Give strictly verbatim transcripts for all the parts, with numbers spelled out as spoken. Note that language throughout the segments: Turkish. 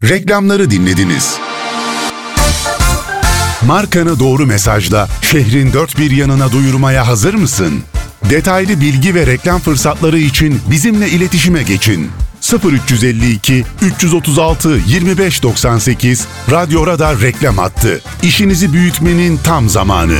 Reklamları dinlediniz. Markanı doğru mesajla şehrin dört bir yanına duyurmaya hazır mısın? Detaylı bilgi ve reklam fırsatları için bizimle iletişime geçin. sıfır üç elli iki üç otuz altı yirmi beş doksan sekiz Radyo Radar reklam hattı. İşinizi büyütmenin tam zamanı.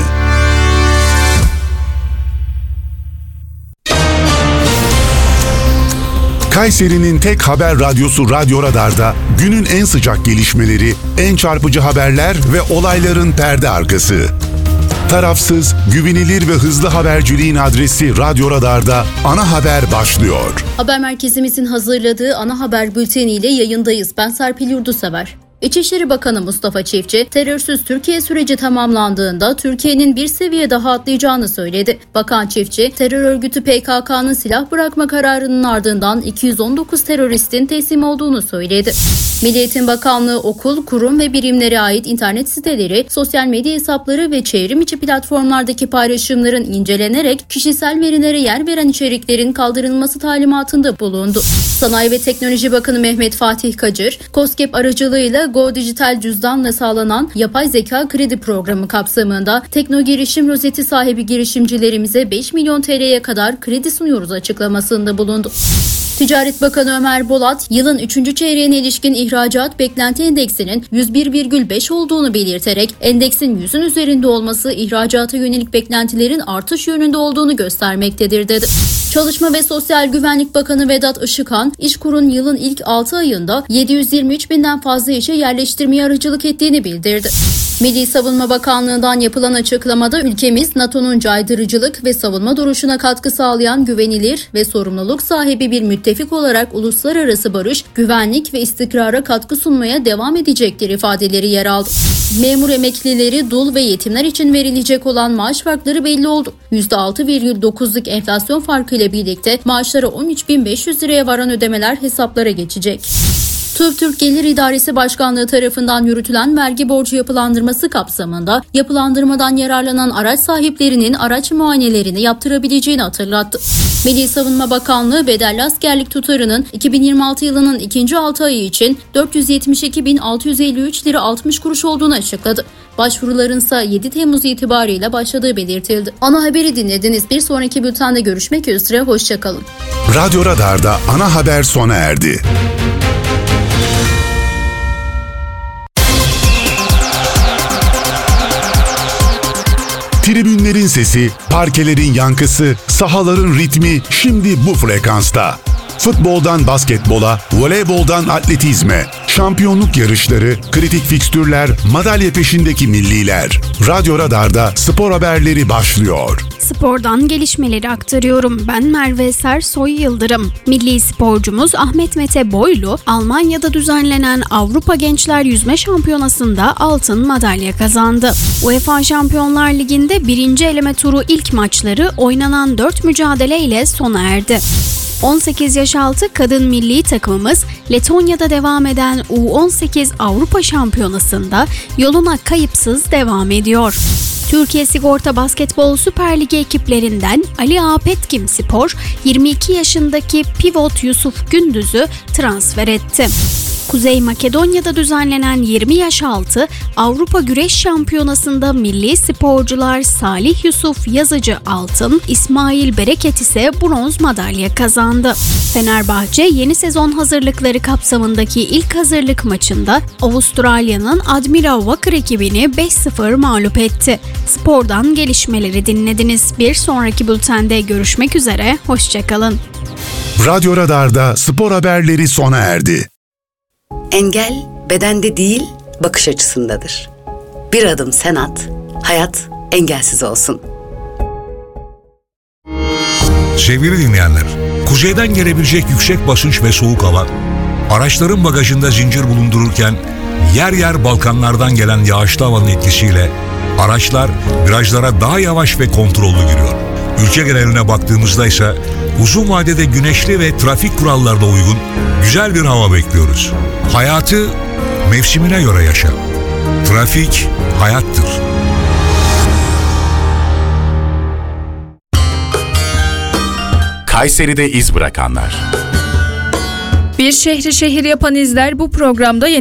Kayseri'nin tek haber radyosu Radyo Radar'da günün en sıcak gelişmeleri, en çarpıcı haberler ve olayların perde arkası. Tarafsız, güvenilir ve hızlı haberciliğin adresi Radyo Radar'da ana haber başlıyor. Haber merkezimizin hazırladığı ana haber bülteniyle yayındayız. Ben Serpil Yurdusever. İçişleri Bakanı Mustafa Çiftçi, terörsüz Türkiye süreci tamamlandığında Türkiye'nin bir seviye daha atlayacağını söyledi. Bakan Çiftçi, terör örgütü P K K'nın silah bırakma kararının ardından iki yüz on dokuz teröristin teslim olduğunu söyledi. Milli Eğitim Bakanlığı okul, kurum ve birimlere ait internet siteleri, sosyal medya hesapları ve çevrim içi platformlardaki paylaşımların incelenerek kişisel verilere yer veren içeriklerin kaldırılması talimatında bulundu. Sanayi ve Teknoloji Bakanı Mehmet Fatih Kacır, KOSGEB aracılığıyla Go Dijital cüzdanla sağlanan yapay zeka kredi programı kapsamında Tekno Girişim rozeti sahibi girişimcilerimize beş milyon T L'ye kadar kredi sunuyoruz açıklamasında bulundu. Ticaret Bakanı Ömer Bolat, yılın üçüncü çeyreğine ilişkin ihracat beklenti endeksinin yüz bir virgül beş olduğunu belirterek endeksin yüzün üzerinde olması ihracata yönelik beklentilerin artış yönünde olduğunu göstermektedir dedi. Çalışma ve Sosyal Güvenlik Bakanı Vedat Işıkhan, İşkur'un yılın ilk altı ayında yedi yüz yirmi üç binden fazla işe yerleştirmeye aracılık ettiğini bildirdi. Milli Savunma Bakanlığı'ndan yapılan açıklamada ülkemiz NATO'nun caydırıcılık ve savunma duruşuna katkı sağlayan güvenilir ve sorumluluk sahibi bir müttefik olarak uluslararası barış, güvenlik ve istikrara katkı sunmaya devam edecektir ifadeleri yer aldı. Memur emeklileri, dul ve yetimler için verilecek olan maaş farkları belli oldu. yüzde altı virgül dokuzluk enflasyon farkı ile birlikte maaşlara on üç bin beş yüz liraya varan ödemeler hesaplara geçecek. TÜV Türk Gelir İdaresi Başkanlığı tarafından yürütülen vergi borcu yapılandırması kapsamında yapılandırmadan yararlanan araç sahiplerinin araç muayenelerini yaptırabileceğini hatırlattı. Milli Savunma Bakanlığı bedelli askerlik tutarının iki bin yirmi altı yılının ikinci altı ayı için dört yüz yetmiş iki bin altı yüz elli üç lira altmış kuruş olduğunu açıkladı. Başvuruların ise yedi Temmuz itibarıyla başladığı belirtildi. Ana haberi dinlediniz. Bir sonraki bültende görüşmek üzere. Hoşçakalın. Radyo Radar'da ana haber sona erdi. Tribünlerin sesi, parkelerin yankısı, sahaların ritmi şimdi bu frekansta. Futboldan basketbola, voleyboldan atletizme, şampiyonluk yarışları, kritik fikstürler, madalya peşindeki milliler. Radyo Radar'da spor haberleri başlıyor. Spordan gelişmeleri aktarıyorum. Ben Merve Sersoy Yıldırım. Milli sporcumuz Ahmet Mete Boylu, Almanya'da düzenlenen Avrupa Gençler Yüzme Şampiyonası'nda altın madalya kazandı. UEFA Şampiyonlar Ligi'nde birinci eleme turu ilk maçları oynanan dört mücadeleyle sona erdi. on sekiz yaş altı kadın milli takımımız Letonya'da devam eden U on sekiz Avrupa Şampiyonası'nda yoluna kayıpsız devam ediyor. Türkiye Sigorta Basketbol Süper Ligi ekiplerinden Ali Ağa Petkim Spor, yirmi iki yaşındaki pivot Yusuf Gündüz'ü transfer etti. Kuzey Makedonya'da düzenlenen yirmi yaş altı Avrupa Güreş Şampiyonası'nda milli sporcular Salih Yusuf Yazıcı altın, İsmail Bereket ise bronz madalya kazandı. Fenerbahçe yeni sezon hazırlıkları kapsamındaki ilk hazırlık maçında Avustralya'nın Admira Wacker ekibini beş sıfır mağlup etti. Spordan gelişmeleri dinlediniz. Bir sonraki bültende görüşmek üzere, hoşçakalın. Radyo Radar'da spor haberleri sona erdi. Engel bedende değil, bakış açısındadır. Bir adım sen at, hayat engelsiz olsun. Sevgili dinleyenler, kuzeyden gelebilecek yüksek basınç ve soğuk hava, araçların bagajında zincir bulundururken yer yer Balkanlardan gelen yağışlı havanın etkisiyle araçlar virajlara daha yavaş ve kontrollü giriyor. Ülke geneline baktığımızda ise uzun vadede güneşli ve trafik kurallarına uygun güzel bir hava bekliyoruz. Hayatı mevsimine göre yaşa. Trafik hayattır. Kayseri'de iz bırakanlar. Bir şehri şehir yapan izler bu programda